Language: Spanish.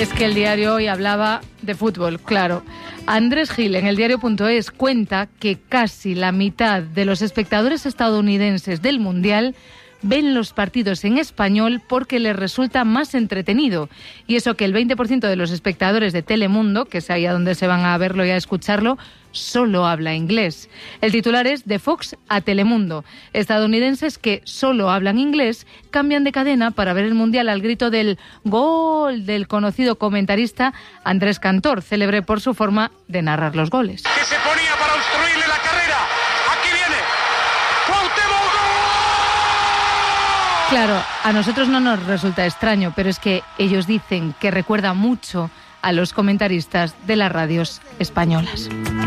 es que el diario hoy hablaba de fútbol, claro. Andrés Gil, en el diario.es, cuenta que casi la mitad de los espectadores estadounidenses del Mundial ven los partidos en español porque les resulta más entretenido. Y eso que el 20% de los espectadores de Telemundo, que es ahí a donde se van a verlo y a escucharlo, solo habla inglés. El titular es de Fox a Telemundo. Estadounidenses que solo hablan inglés cambian de cadena para ver el Mundial al grito del gol del conocido comentarista Andrés Cantor, célebre por su forma de narrar los goles. Que se ponía para obstruirle la carrera. Aquí viene. ¡Cuauhtémoc! Claro, a nosotros no nos resulta extraño, pero es que ellos dicen que recuerda mucho a los comentaristas de las radios españolas.